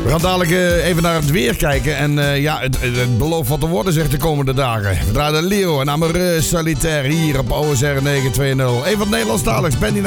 We gaan dadelijk even naar het weer kijken. En het belooft wat te worden, zegt de komende dagen. We draaien Leo en Amoureux Solitaire hier op OSR 920. Even wat Nederlandstaligs. Benny